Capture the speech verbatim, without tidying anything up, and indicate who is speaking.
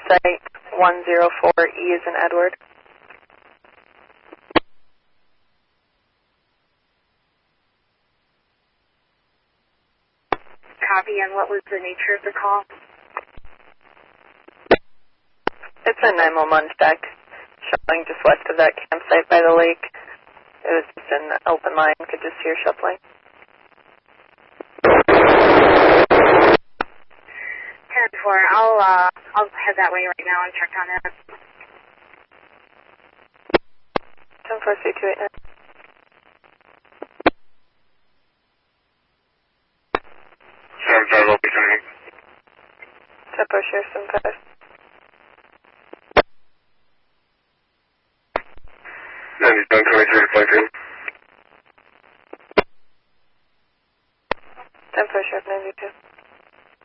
Speaker 1: site one zero four E is in Edward.
Speaker 2: Copy, and what was the nature of the call?
Speaker 1: It's a nine one one check, showing just west of that campsite by the lake. It was just an open line, could just hear shuffling.
Speaker 2: ten four, I'll, uh, I'll head that way right now and check on it.
Speaker 1: ten four three two eight nine.
Speaker 3: Seven five, I'll be turning.
Speaker 1: Tempo Sheriff seven five.